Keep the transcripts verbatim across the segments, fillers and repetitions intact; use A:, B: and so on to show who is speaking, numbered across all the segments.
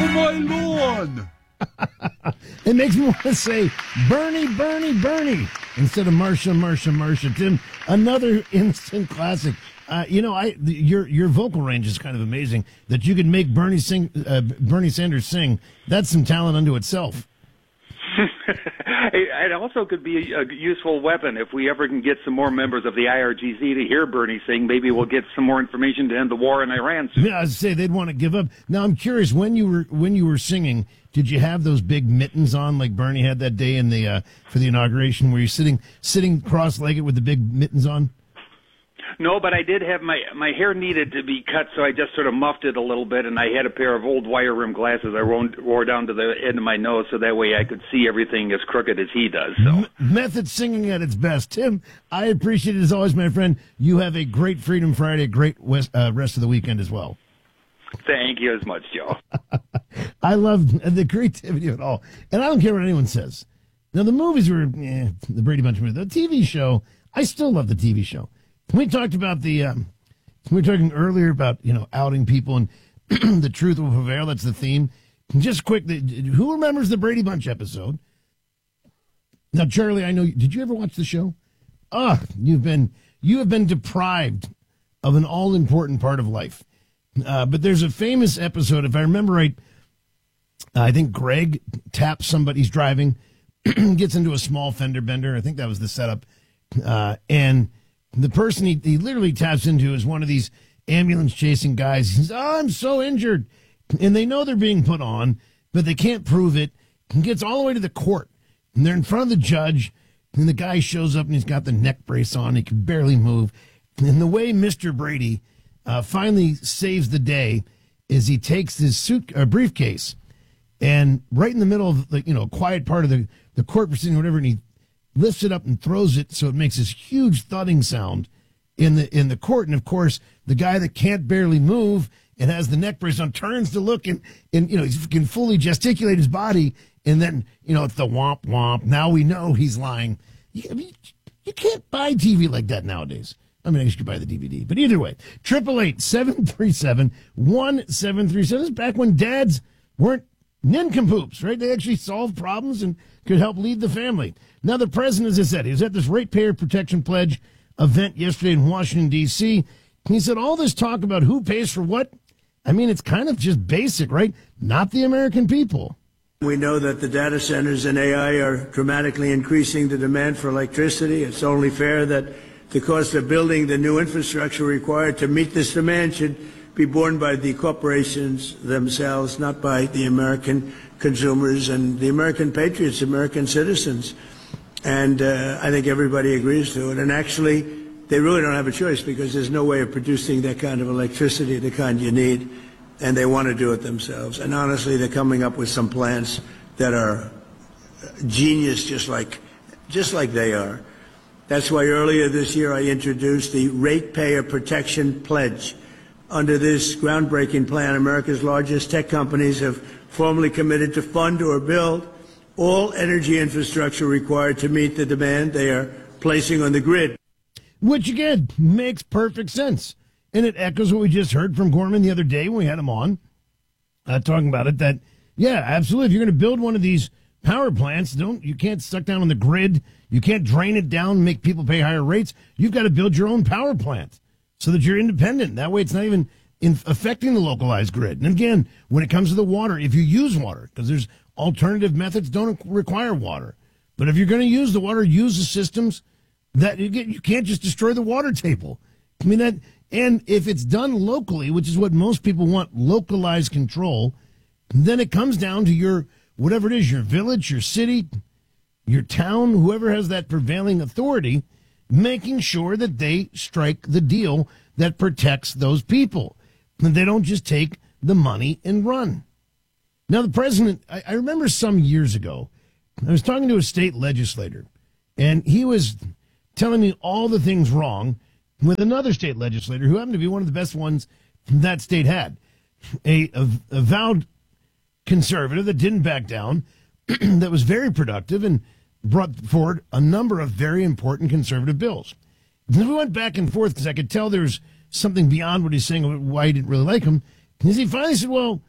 A: my lawn.
B: It makes me want to say Bernie, Bernie, Bernie instead of Marsha, Marsha, Marsha. Tim, another instant classic. Uh, you know, I your your vocal range is kind of amazing. That you can make Bernie sing, uh, Bernie Sanders sing. That's some talent unto itself.
C: It also could be a useful weapon if we ever can get some more members of the I R G C to hear Bernie sing. Maybe we'll get some more information to end the war in Iran soon.
B: Yeah, I'd say they'd want to give up. Now, I'm curious, when you were when you were singing, did you have those big mittens on like Bernie had that day in the uh, for the inauguration? Were you sitting sitting cross-legged with the big mittens on?
C: No, but I did have my my hair needed to be cut, so I just sort of muffed it a little bit, and I had a pair of old wire rim glasses I wore, wore down to the end of my nose, so that way I could see everything as crooked as he does. So
B: M- method singing at its best. Tim, I appreciate it as always, my friend. You have a great Freedom Friday, a great West, uh, rest of the weekend as well.
C: Thank you as much, Joe.
B: I love the creativity of it all, and I don't care what anyone says. Now the movies were eh, the Brady Bunch movie. The T V show, I still love the T V show. We talked about the, um, we were talking earlier about, you know, outing people and the truth will prevail. That's the theme. Just quick, the, who remembers the Brady Bunch episode? Now, Charlie, I know, did you ever watch the show? Ah, you've been, you have been deprived of an all-important part of life. Uh, but there's a famous episode, if I remember right, I think Greg taps somebody, he's driving, gets into a small fender bender. I think that was the setup. Uh, and the person he, he literally taps into is one of these ambulance chasing guys. He says, oh, I'm so injured. And they know they're being put on, but they can't prove it. And gets all the way to the court. And they're in front of the judge. And the guy shows up and he's got the neck brace on. He can barely move. And the way Mister Brady uh, finally saves the day is he takes his suit, uh, briefcase and right in the middle of the, you know, quiet part of the, the court proceeding, whatever, and he lifts it up and throws it so it makes this huge thudding sound in the in the court. And, of course, the guy that can't barely move and has the neck brace on turns to look and, and you know, he can fully gesticulate his body. And then, you know, it's the womp womp. Now we know he's lying. You, I mean, you can't buy T V like that nowadays. I mean, I guess you could buy the D V D. But either way, triple eight seven three seven one seven three seven. This is back when dads weren't nincompoops, right? They actually solved problems and could help lead the family. Now, the president, as I said, he was at this Ratepayer Protection Pledge event yesterday in Washington, D C He said all this talk about who pays for what, I mean, it's kind of just basic, right? Not the American people.
D: We know that the data centers and A I are dramatically increasing the demand for electricity. It's only fair that the cost of building the new infrastructure required to meet this demand should be borne by the corporations themselves, not by the American consumers and the American patriots, American citizens. And uh, I think everybody agrees to it. And actually, they really don't have a choice because there's no way of producing that kind of electricity, the kind you need, and they want to do it themselves. And honestly, they're coming up with some plans that are genius, just like, just like they are. That's why earlier this year I introduced the Ratepayer Protection Pledge. Under this groundbreaking plan, America's largest tech companies have formally committed to fund or build all energy infrastructure required to meet the demand they are placing on the grid.
B: Which, again, makes perfect sense. And it echoes what we just heard from Gorman the other day when we had him on, uh, talking about it, that, yeah, absolutely, if you're going to build one of these power plants, don't you can't suck down on the grid. You can't drain it down and make people pay higher rates. You've got to build your own power plant so that you're independent. That way it's not even in affecting the localized grid. And again, when it comes to the water, if you use water, because there's alternative methods don't require water. But if you're going to use the water, use the systems that you get. You can't just destroy the water table. I mean, that, and if it's done locally, which is what most people want, localized control, then it comes down to your, whatever it is, your village, your city, your town, whoever has that prevailing authority, making sure that they strike the deal that protects those people. And they don't just take the money and run. Now, the president, I, I remember some years ago, I was talking to a state legislator, and he was telling me all the things wrong with another state legislator who happened to be one of the best ones that state had. A, a, a vowed conservative that didn't back down, that was very productive and brought forward a number of very important conservative bills. Then we went back and forth because I could tell there was something beyond what he's saying, why he didn't really like him. Because he finally said, well,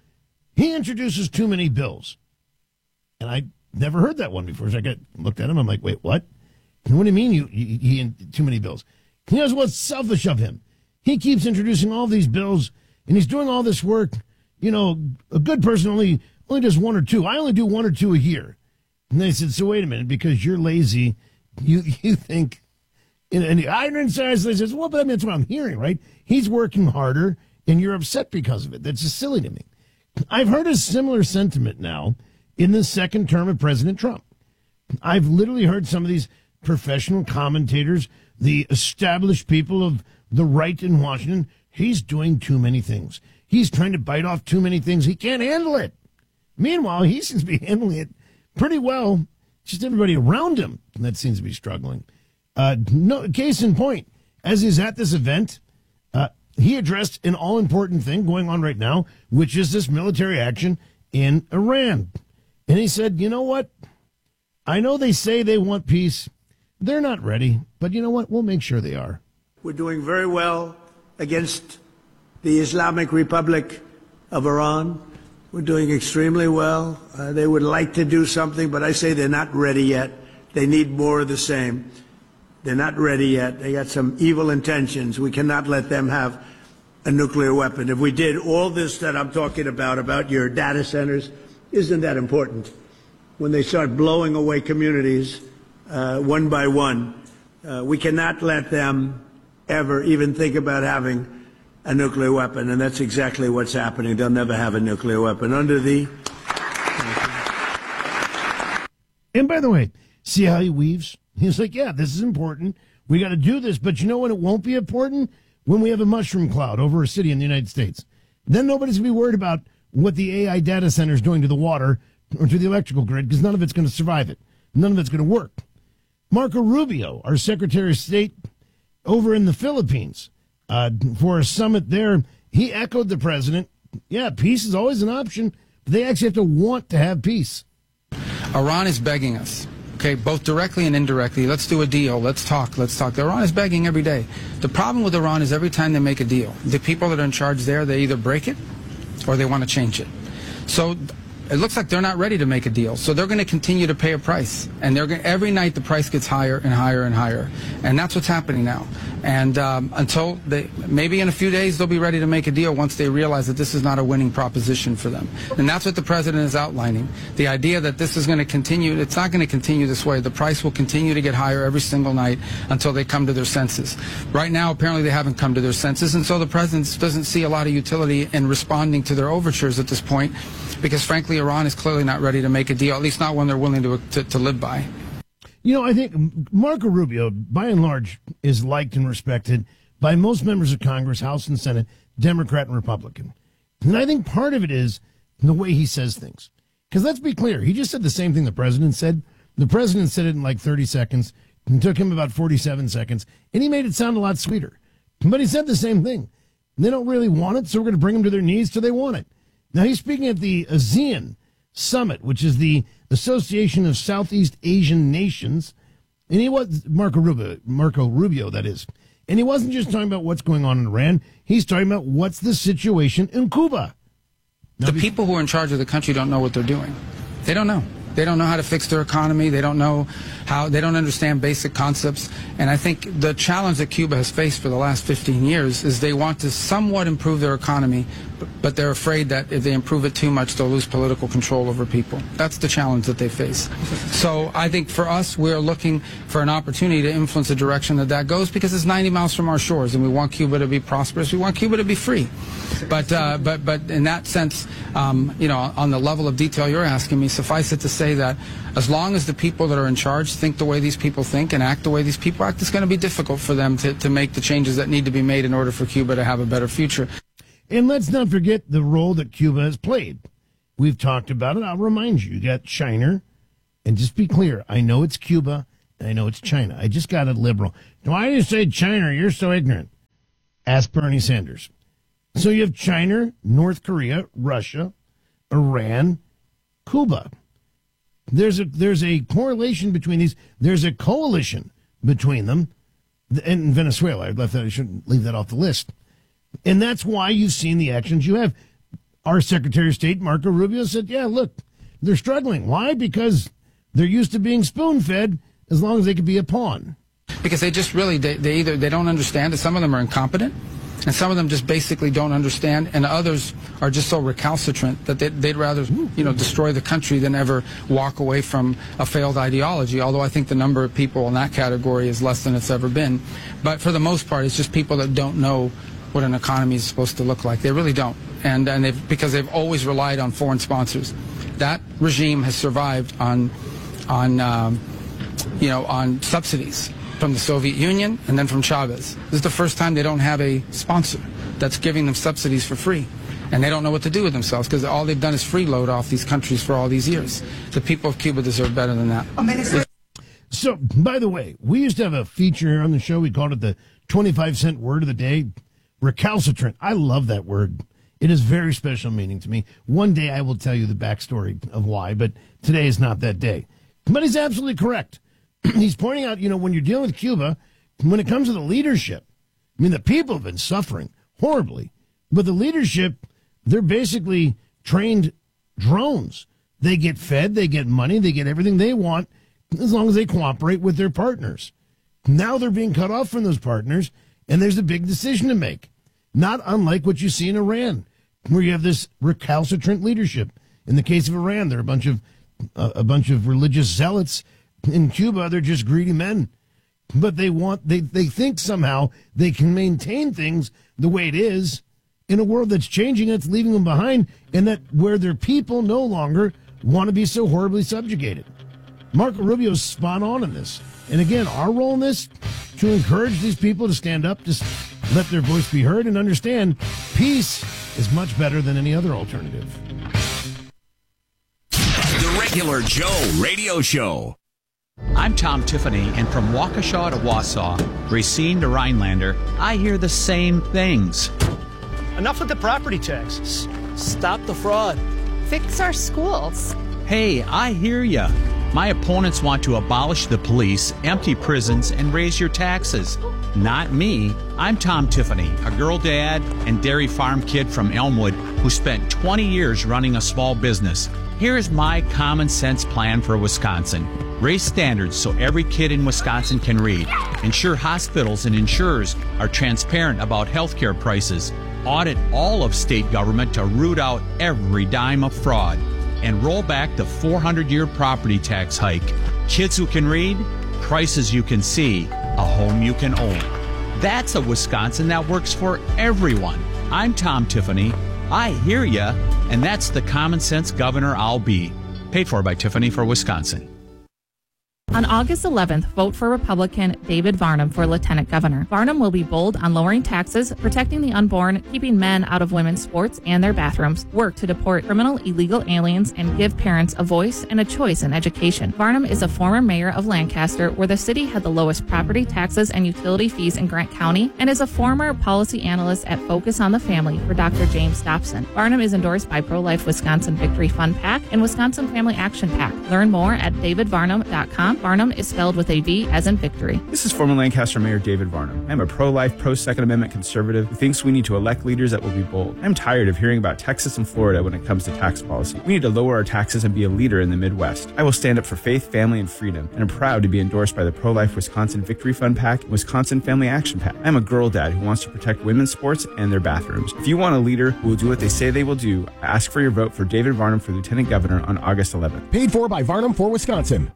B: He introduces too many bills. And I never heard that one before. So I got looked at him. I'm like, wait, what? What do you mean you, you, he too many bills? He knows what's selfish of him. He keeps introducing all these bills, and he's doing all this work. You know, a good person only only does one or two. I only do one or two a year. And they said, so wait a minute, because you're lazy, you you think, and the iron says, says, well, but I mean, that's what I'm hearing, right? He's working harder, and you're upset because of it. That's just silly to me. I've heard a similar sentiment now in the second term of President Trump. I've literally heard some of these professional commentators, the established people of the right in Washington, he's doing too many things. He's trying to bite off too many things. He can't handle it. Meanwhile, he seems to be handling it pretty well. Just everybody around him that seems to be struggling. Uh, no, case in point, as he's at this event, uh, he addressed an all-important thing going on right now, which is this military action in Iran. And he said, you know what? I know they say they want peace. They're not ready. But you know what? We'll make sure they are.
D: We're doing very well against the Islamic Republic of Iran. We're doing extremely well. Uh, they would like to do something, but I say they're not ready yet. They need more of the same. They're not ready yet. They got some evil intentions. We cannot let them have a nuclear weapon. If we did all this that I'm talking about, about your data centers, isn't that important? When they start blowing away communities uh, one by one, uh, we cannot let them ever even think about having a nuclear weapon, and that's exactly what's happening. They'll never have a nuclear weapon under the...
B: And by the way, see how he weaves? He's like, yeah, this is important. We got to do this, but you know when it won't be important? When we have a mushroom cloud over a city in the United States. Then nobody's going to be worried about what the A I data center is doing to the water or to the electrical grid, because none of it's going to survive it. None of it's going to work. Marco Rubio, our Secretary of State over in the Philippines, uh, for a summit there, he echoed the president. Yeah, peace is always an option, but they actually have to want to have peace.
A: Iran is begging us, okay, both directly and indirectly. Let's do a deal. Let's talk. Let's talk. Iran is begging every day. The problem with Iran is every time they make a deal, the people that are in charge there, they either break it or they want to change it. So it looks like they're not ready to make a deal. So they're going to continue to pay a price. And they're going, every night the price gets higher and higher and higher. And that's what's happening now. And um, until they, maybe in a few days they'll be ready to make a deal once they realize that this is not a winning proposition for them. And that's what the president is outlining. The idea that this is going to continue, it's not going to continue this way. The price will continue to get higher every single night until they come to their senses. Right now, apparently they haven't come to their senses. And so the president doesn't see a lot of utility in responding to their overtures at this point, because frankly, Iran is clearly not ready to make a deal, at least not one they're willing to, to, to live by.
B: You know, I think Marco Rubio, by and large, is liked and respected by most members of Congress, House and Senate, Democrat and Republican. And I think part of it is the way he says things. Because let's be clear, he just said the same thing the president said. The president said it in like thirty seconds. It took him about forty-seven seconds. And he made it sound a lot sweeter. But he said the same thing. They don't really want it, so we're going to bring them to their knees till they want it. Now, he's speaking at the ASEAN Summit, which is the Association of Southeast Asian Nations. And he was, Marco Rubio, Marco Rubio, that is. And he wasn't just talking about what's going on in Iran. He's talking about what's the situation in Cuba. Now,
A: the people who are in charge of the country don't know what they're doing. They don't know. They don't know how to fix their economy. They don't know how, they don't understand basic concepts. And I think the challenge that Cuba has faced for the last fifteen years is they want to somewhat improve their economy, but they're afraid that if they improve it too much, they'll lose political control over people. That's the challenge that they face. So I think for us, we're looking for an opportunity to influence the direction that that goes, because it's ninety miles from our shores, and we want Cuba to be prosperous. We want Cuba to be free. But, uh, but, but in that sense, um, you know, on the level of detail you're asking me, suffice it to say that as long as the people that are in charge think the way these people think and act the way these people act, it's going to be difficult for them to, to make the changes that need to be made in order for Cuba to have a better future.
B: And let's not forget the role that Cuba has played. We've talked about it. I'll remind you. You got China. And just be clear, I know it's Cuba, and I know it's China. I just got it liberal. Why do you say China? You're so ignorant. Ask Bernie Sanders. So you have China, North Korea, Russia, Iran, Cuba. There's a there's a correlation between these. There's a coalition between them. And Venezuela. I left that. I shouldn't leave that off the list. And that's why you've seen the actions you have. our Secretary of State, Marco Rubio, said, yeah, look, they're struggling. Why? Because they're used to being spoon-fed as long as they could be a pawn.
A: Because they just really, they, they either, they don't understand it. Some of them are incompetent, and some of them just basically don't understand, and others are just so recalcitrant that they, they'd rather, you know, destroy the country than ever walk away from a failed ideology, although I think the number of people in that category is less than it's ever been. But for the most part, it's just people that don't know what an economy is supposed to look like. They really don't, and, and they've, because they've always relied on foreign sponsors. That regime has survived on, on um, you know, on subsidies from the Soviet Union and then from Chavez. This is the first time they don't have a sponsor that's giving them subsidies for free. And they don't know what to do with themselves because all they've done is freeload off these countries for all these years. The people of Cuba deserve better than that.
B: So, by the way, we used to have a feature here on the show. We called it the twenty-five cent word of the day. Recalcitrant. I love that word. It has very special meaning to me. One day I will tell you the backstory of why, but today is not that day. But he's absolutely correct. He's pointing out, you know, when you're dealing with Cuba, when it comes to the leadership, I mean, the people have been suffering horribly, but the leadership, they're basically trained drones. They get fed, they get money, they get everything they want as long as they cooperate with their partners. Now they're being cut off from those partners, and there's a big decision to make. Not unlike what you see in Iran, where you have this recalcitrant leadership. In the case of Iran, they're a bunch of uh, a bunch of religious zealots. In Cuba, they're just greedy men. But they want they, they think somehow they can maintain things the way it is in a world that's changing, that's leaving them behind, and that where their people no longer want to be so horribly subjugated. Marco Rubio's spot on in this. And again, our role in this, to encourage these people to stand up, just let their voice be heard and understand peace is much better than any other alternative.
E: The Regular Joe Radio Show.
F: I'm Tom Tiffany, and from Waukesha to Wausau, Racine to Rhinelander, I hear the same things.
G: Enough with the property taxes. Stop the fraud.
H: Fix our schools.
F: Hey, I hear ya. My opponents want to abolish the police, empty prisons, and raise your taxes. Not me. I'm Tom Tiffany, a girl dad and dairy farm kid from Elmwood who spent twenty years running a small business. Here's my common sense plan for Wisconsin. Raise standards so every kid in Wisconsin can read. Ensure hospitals and insurers are transparent about healthcare prices. Audit all of state government to root out every dime of fraud. And roll back the four hundred year property tax hike. Kids who can read, prices you can see, a home you can own. That's a Wisconsin that works for everyone. I'm Tom Tiffany. I hear ya, and that's the common sense governor I'll be. Paid for by Tiffany for Wisconsin.
H: On August eleventh, vote for Republican David Varnum for Lieutenant Governor. Varnum will be bold on lowering taxes, protecting the unborn, keeping men out of women's sports and their bathrooms, work to deport criminal illegal aliens, and give parents a voice and a choice in education. Varnum is a former mayor of Lancaster, where the city had the lowest property taxes and utility fees in Grant County, and is a former policy analyst at Focus on the Family for Doctor James Dobson. Varnum is endorsed by Pro-Life Wisconsin Victory Fund PAC and Wisconsin Family Action PAC. Learn more at david varnum dot com. Varnum is spelled with a V as in victory.
I: This is former Lancaster Mayor David Varnum. I'm a pro-life, pro-Second Amendment conservative who thinks we need to elect leaders that will be bold. I'm tired of hearing about Texas and Florida when it comes to tax policy. We need to lower our taxes and be a leader in the Midwest. I will stand up for faith, family, and freedom, and I'm proud to be endorsed by the Pro-Life Wisconsin Victory Fund PAC and Wisconsin Family Action PAC. I'm a girl dad who wants to protect women's sports and their bathrooms. If you want a leader who will do what they say they will do, ask for your vote for David Varnum for Lieutenant Governor on August eleventh.
J: Paid for by Varnum for Wisconsin.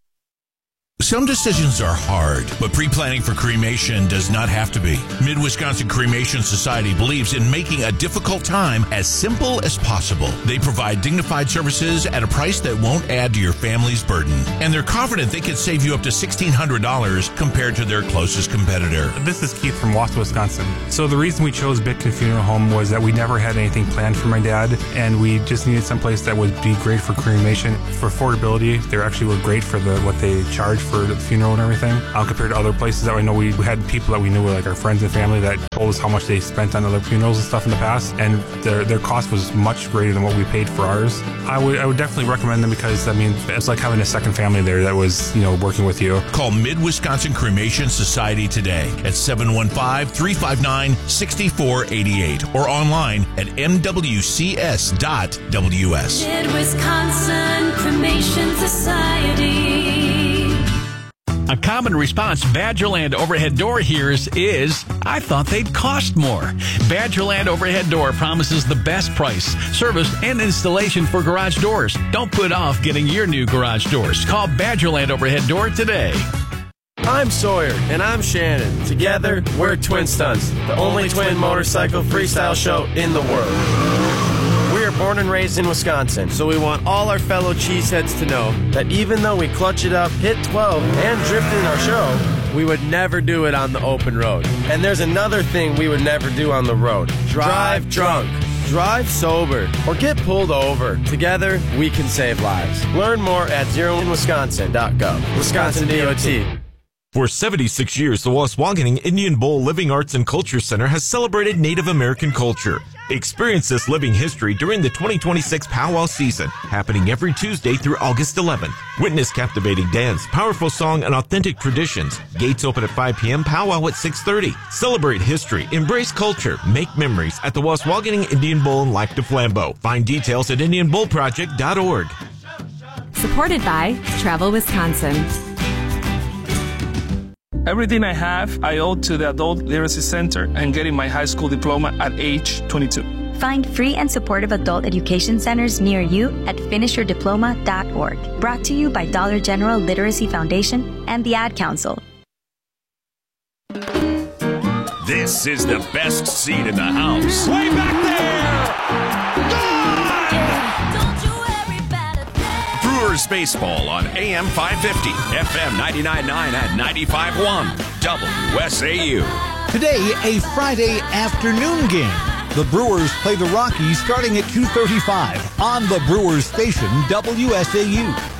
E: Some decisions are hard, but pre-planning for cremation does not have to be. Mid-Wisconsin Cremation Society believes in making a difficult time as simple as possible. They provide dignified services at a price that won't add to your family's burden. And they're confident they can save you up to sixteen hundred dollars compared to their closest competitor.
K: This is Keith from Wausau, Wisconsin. So the reason we chose Bitkin Funeral Home was that we never had anything planned for my dad, and we just needed someplace that would be great for cremation. For affordability, they actually were great for the what they charge for for the funeral and everything, um, compared to other places that I know we had people that we knew, like our friends and family, that told us how much they spent on other funerals and stuff in the past, and their their cost was much greater than what we paid for ours. I would I would definitely recommend them because, I mean, it's like having a second family there that was, you know, working with you.
E: Call Mid-Wisconsin Cremation Society today at seven one five, three five nine, six four eight eight or online at m w c s dot w s.
L: Mid-Wisconsin Cremation Society.
M: A common response Badgerland Overhead Door hears is, I thought they'd cost more. Badgerland Overhead Door promises the best price, service, and installation for garage doors. Don't put off getting your new garage doors. Call Badgerland Overhead Door today.
N: I'm Sawyer. And I'm Shannon. Together, we're Twin Stunts, the only twin motorcycle freestyle show in the world. We are born and raised in Wisconsin, so we want all our fellow cheeseheads to know that even though we clutch it up, hit twelve, and drift in our show, we would never do it on the open road. And there's another thing we would never do on the road. Drive drunk. Drive sober. Or get pulled over. Together, we can save lives. Learn more at zero in wisconsin dot gov. Wisconsin D O T.
O: For seventy-six years, the Waswaganing Indian Bowl Living Arts and Culture Center has celebrated Native American culture. Experience this living history during the twenty twenty-six Powwow season, happening every Tuesday through August eleventh. Witness captivating dance, powerful song, and authentic traditions. Gates open at five p.m., powwow at six thirty. Celebrate history, embrace culture, make memories at the Waswaganing Indian Bowl in Lac du Flambeau. Find details at indian bowl project dot org.
P: Supported by Travel Wisconsin.
Q: Everything I have, I owe to the Adult Literacy Center and getting my high school diploma at age twenty-two.
R: Find free and supportive adult education centers near you at finish your diploma dot org. Brought to you by Dollar General Literacy Foundation and the Ad Council.
S: This is the best seat in the house. Way back there! Brewers Baseball on A M five fifty, F M ninety-nine point nine and ninety-five point one, W S A U.
T: Today, a Friday afternoon game. The Brewers play the Rockies starting at two thirty-five on the Brewers station, W S A U.